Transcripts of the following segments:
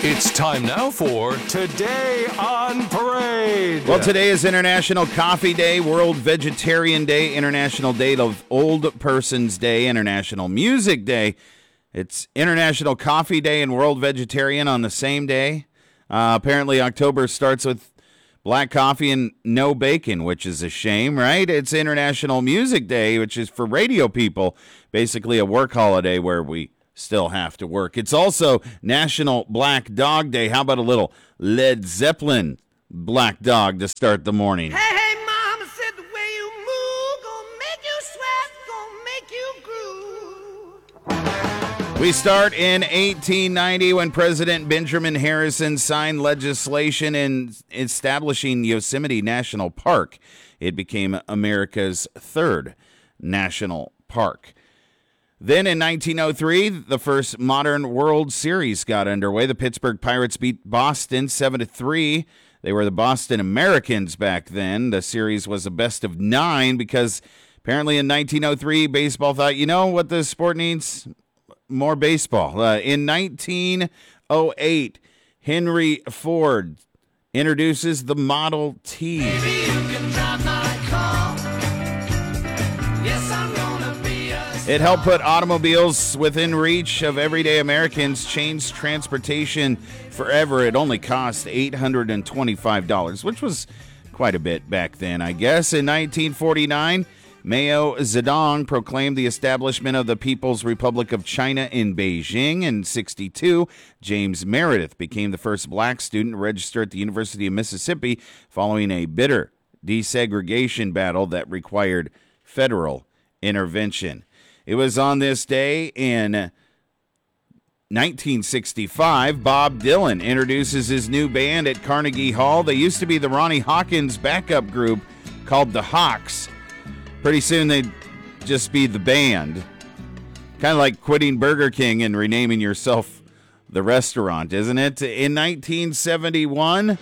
It's time now for Today on Parade. Well, today is International Coffee Day, World Vegetarian Day, International Day of Old Persons Day, International Music Day. It's International Coffee Day and World Vegetarian on the same day. Apparently, October starts with black coffee and no bacon, which is a shame, right? It's International Music Day, which is for radio people, basically a work holiday where we still have to work. It's also National Black Dog Day. How about a little Led Zeppelin Black Dog to start the morning? Hey, hey, mama said the way you move gonna make you sweat, gonna make you groove. We start in 1890 when President Benjamin Harrison signed legislation in establishing Yosemite National Park. It became America's third national park. Then in 1903, the first modern World Series got underway. The Pittsburgh Pirates beat Boston 7-3. They were the Boston Americans back then. The series was a best of 9 because apparently in 1903, baseball thought, you know what this sport needs? More baseball. In 1908, Henry Ford introduces the Model T. Baby, you can drive my car. Yes, I'm gonna be a star. It helped put automobiles within reach of everyday Americans, changed transportation forever. It only cost $825, which was quite a bit back then, I guess. In 1949, Mao Zedong proclaimed the establishment of the People's Republic of China in Beijing. In 1962, James Meredith became the first black student to register at the University of Mississippi following a bitter desegregation battle that required federal intervention. It was on this day in 1965, Bob Dylan introduces his new band at Carnegie Hall. They used to be the Ronnie Hawkins backup group called the Hawks. Pretty soon they'd just be the band. Kind of like quitting Burger King and renaming yourself the restaurant, isn't it? In 1971,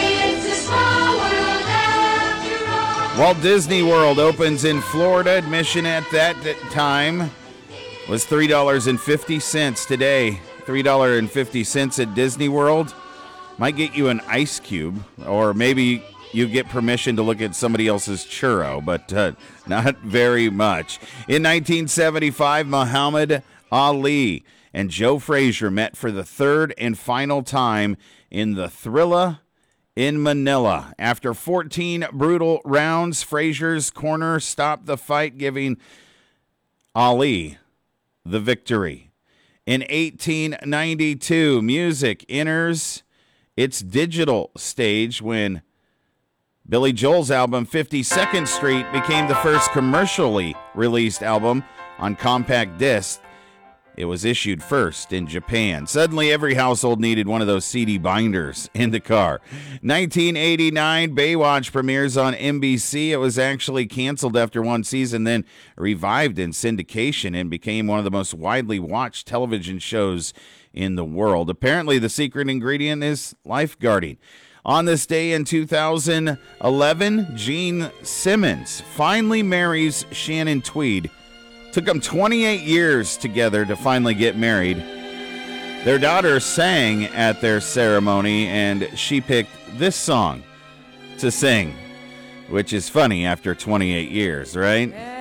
Walt Disney World opens in Florida. Admission at that time was $3.50 today. $3.50 at Disney World might get you an ice cube, or maybe you get permission to look at somebody else's churro, but not very much. In 1975, Muhammad Ali and Joe Frazier met for the third and final time in the Thrilla in Manila. After 14 brutal rounds, Frazier's corner stopped the fight, giving Ali the victory. In 1892, music enters its digital stage when Billy Joel's album 52nd Street became the first commercially released album on compact disc. It was issued first in Japan. Suddenly, every household needed one of those CD binders in the car. 1989, Baywatch premieres on NBC. It was actually canceled after one season, then revived in syndication and became one of the most widely watched television shows in the world. Apparently, the secret ingredient is lifeguarding. On this day in 2011, Gene Simmons finally marries Shannon Tweed. Took them 28 years together to finally get married. Their daughter sang at their ceremony, and she picked this song to sing, which is funny after 28 years, right?